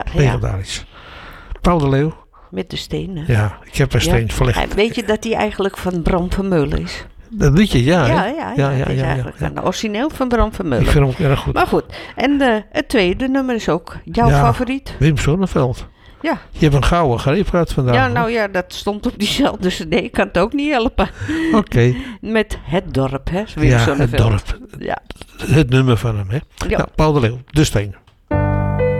legendarisch. Paul de Leeuw. Met de stenen. Ja, ik heb een steen verlegd. Weet je dat hij eigenlijk van Bram Vermeulen is? Dat liedje, ja. Het is eigenlijk een origineel van Bram Vermeulen. Ik vind hem erg goed. Maar goed, en het tweede nummer is ook jouw favoriet. Wim Sonneveld. Ja. Je hebt een gouden greep gehad vandaag. Ja, dat stond op diezelfde cd. Ik kan het ook niet helpen. Oké. Met Het Dorp, hè? Ja, Het Dorp. Ja. Het nummer van hem, hè. Ja. Nou, Paul de Leeuw, De Steen.